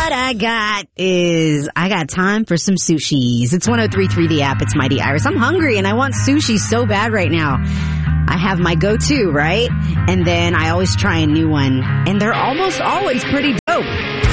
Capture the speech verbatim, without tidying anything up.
what I got is I got time for some sushis. It's one oh three point three The App. It's Mighty Iris. I'm hungry and I want sushi so bad right now. I have my go-to, right? And then I always try a new one. And they're almost always pretty dope.